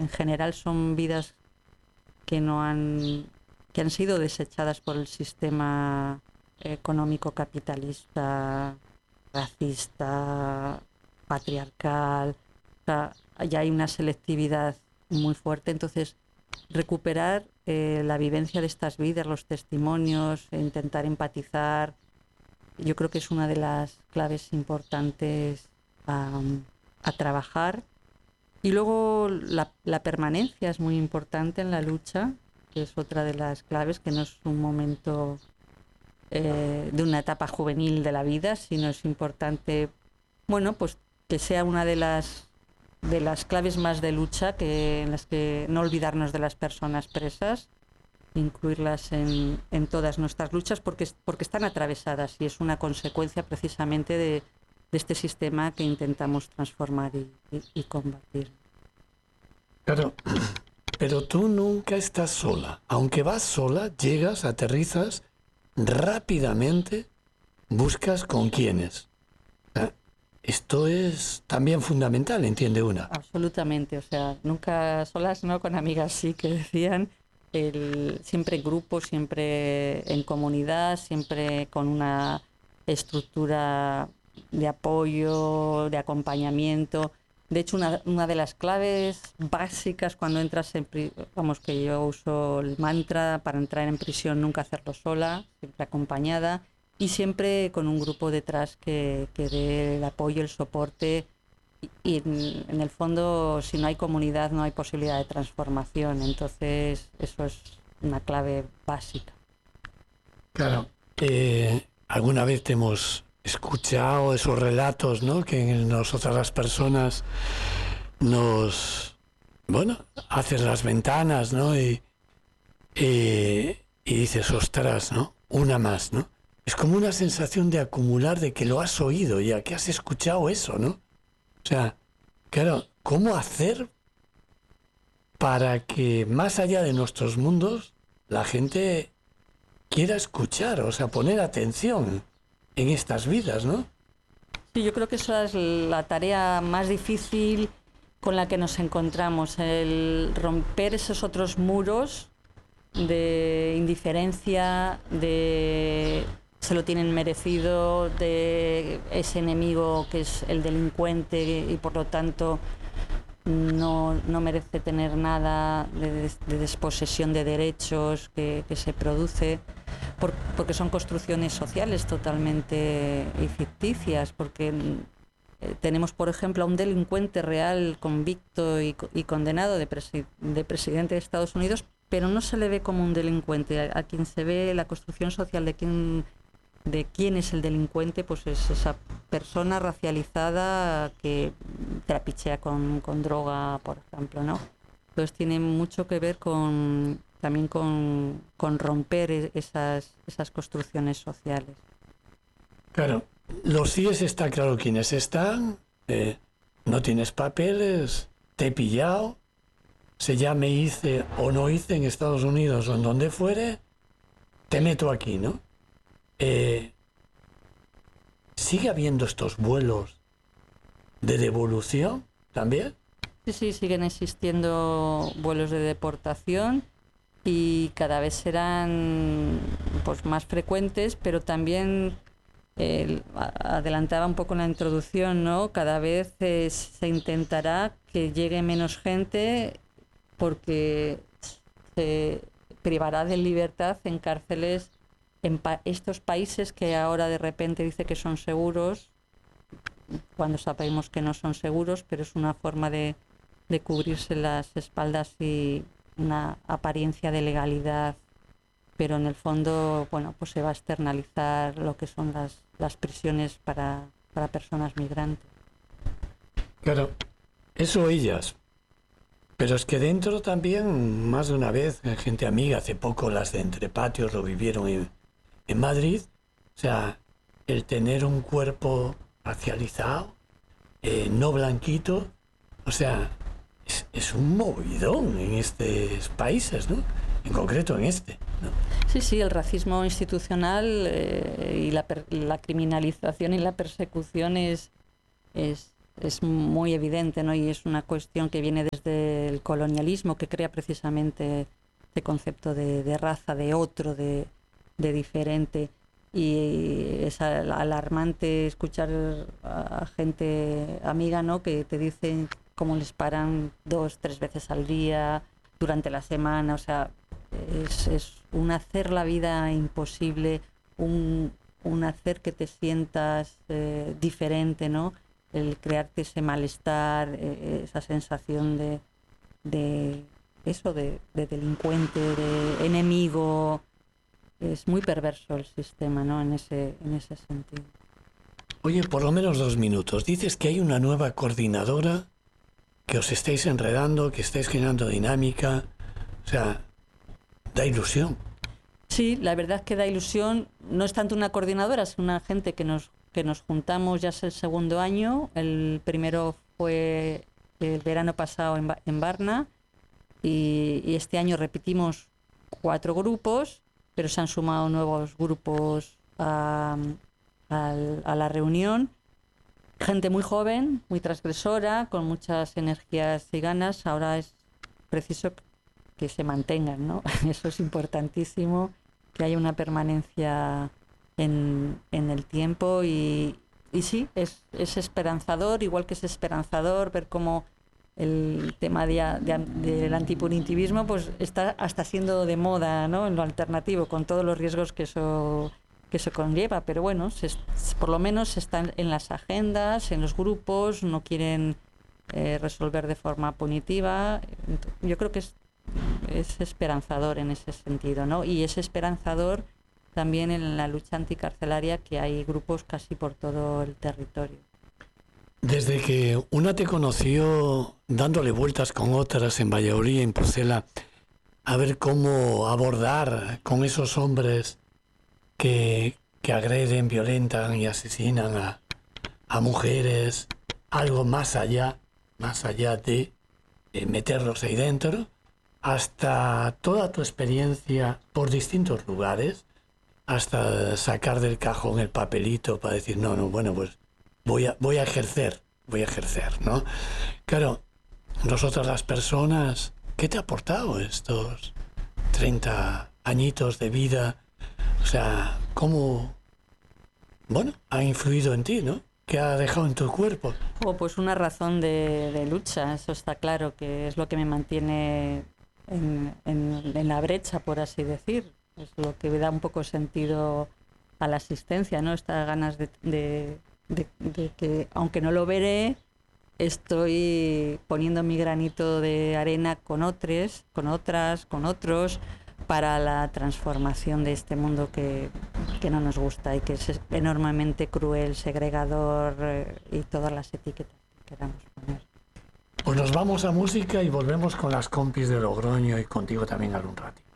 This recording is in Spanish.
en general son vidas que han sido desechadas por el sistema económico capitalista, racista, patriarcal. O sea, ya hay una selectividad muy fuerte. Entonces, recuperar la vivencia de estas vidas, los testimonios, e intentar empatizar, yo creo que es una de las claves importantes a trabajar. Y luego la permanencia es muy importante en la lucha, que es otra de las claves, que no es un momento de una etapa juvenil de la vida, sino es importante, bueno, pues que sea una de las claves más de lucha, en las que no olvidarnos de las personas presas, incluirlas en todas nuestras luchas, porque están atravesadas y es una consecuencia precisamente de este sistema que intentamos transformar y combatir. Claro, pero tú nunca estás sola. Aunque vas sola, llegas, aterrizas, rápidamente buscas con quiénes. Esto es también fundamental, entiende una. Absolutamente, o sea, nunca solas, ¿no? Con amigas sí, que decían, siempre en grupo, siempre en comunidad, siempre con una estructura de apoyo, de acompañamiento. De hecho, una de las claves básicas cuando entras vamos, que yo uso el mantra para entrar en prisión: nunca hacerlo sola, siempre acompañada y siempre con un grupo detrás que dé el apoyo, el soporte. Y en el fondo, si no hay comunidad, no hay posibilidad de transformación. Entonces, eso es una clave básica. Claro, alguna vez te hemos escuchado esos relatos, ¿no? Que nosotras las personas hacen las ventanas, ¿no? Y dices, ostras, ¿no? Una más, ¿no? Es como una sensación de acumular, de que lo has oído ya, que has escuchado eso, ¿no? O sea, claro, ¿cómo hacer para que más allá de nuestros mundos la gente quiera escuchar, o sea, poner atención en estas vidas, ¿no? Sí, yo creo que esa es la tarea más difícil con la que nos encontramos, el romper esos otros muros de indiferencia, de se lo tienen merecido, de ese enemigo que es el delincuente y por lo tanto no merece tener nada de desposesión de derechos que se produce, porque son construcciones sociales totalmente ficticias, porque tenemos, por ejemplo, a un delincuente real convicto y condenado de presidente de Estados Unidos, pero no se le ve como un delincuente. A quien se ve la construcción social de quién es el delincuente, pues es esa persona racializada que trapichea con droga, por ejemplo, ¿no? Entonces tiene mucho que ver también con romper esas construcciones sociales. Claro, los CIES está claro quiénes están, no tienes papeles, te he pillado, se llame hice o no hice en Estados Unidos o en donde fuere, te meto aquí, ¿no? ¿Sigue habiendo estos vuelos de devolución también? Sí, siguen existiendo vuelos de deportación y cada vez serán pues más frecuentes, pero también adelantaba un poco en la introducción, ¿no? Cada vez se intentará que llegue menos gente porque se privará de libertad en cárceles en estos países que ahora de repente dice que son seguros, cuando sabemos que no son seguros, pero es una forma de cubrirse las espaldas y una apariencia de legalidad, pero en el fondo, bueno, pues se va a externalizar lo que son las prisiones para personas migrantes. Claro, eso ellas. Pero es que dentro también, más de una vez, gente amiga, hace poco las de Entre Patios lo vivieron en Madrid. O sea, el tener un cuerpo racializado, no blanquito, o sea, es un movidón en estos países, ¿no? En concreto en este, ¿no? Sí, el racismo institucional y la criminalización y la persecución es es muy evidente, ¿no? Y es una cuestión que viene desde el colonialismo, que crea precisamente este concepto de raza, de otro, de diferente. Y es alarmante escuchar a gente amiga, ¿no? Que te dicen cómo les paran 2, 3 veces al día durante la semana. O sea, es un hacer la vida imposible, un hacer que te sientas diferente, ¿no? El crearte ese malestar, esa sensación de eso, de delincuente, de enemigo. Es muy perverso el sistema, ¿no? En ese sentido. Oye, por lo menos 2 minutos. Dices que hay una nueva coordinadora, que os estáis enredando, que estáis generando dinámica. O sea, da ilusión. Sí, la verdad es que da ilusión. No es tanto una coordinadora, es una gente que nos juntamos, ya es el segundo año. El primero fue el verano pasado en Varna y este año repetimos 4 grupos, pero se han sumado nuevos grupos a la reunión. Gente muy joven, muy transgresora, con muchas energías y ganas. Ahora es preciso que se mantengan, ¿no? Eso es importantísimo, que haya una permanencia en el tiempo y sí, es esperanzador, igual que es esperanzador ver cómo el tema del antipunitivismo pues está hasta siendo de moda, ¿no? En lo alternativo, con todos los riesgos que eso conlleva, pero bueno, por lo menos están en las agendas, en los grupos, no quieren resolver de forma punitiva. Yo creo que es esperanzador en ese sentido, ¿no? Y es esperanzador también en la lucha anticarcelaria, que hay grupos casi por todo el territorio. Desde que una te conoció dándole vueltas con otras en Valladolid y en Pucela, a ver cómo abordar con esos hombres que agreden, violentan y asesinan a mujeres, algo más allá de meterlos ahí dentro, hasta toda tu experiencia por distintos lugares, hasta sacar del cajón el papelito para decir, no, bueno, pues voy a ejercer, ¿no? Claro, nosotras las personas, ¿qué te ha aportado estos 30 añitos de vida? O sea, ¿cómo, ha influido en ti, ¿no? ¿Qué ha dejado en tu cuerpo? Pues una razón de lucha, eso está claro, que es lo que me mantiene en la brecha, por así decir. Es lo que me da un poco sentido a la asistencia, ¿no? Estas ganas de que, aunque no lo veré, estoy poniendo mi granito de arena con otros, para la transformación de este mundo que no nos gusta y que es enormemente cruel, segregador y todas las etiquetas que queramos poner. Pues nos vamos a música y volvemos con las compis de Logroño y contigo también algún rato.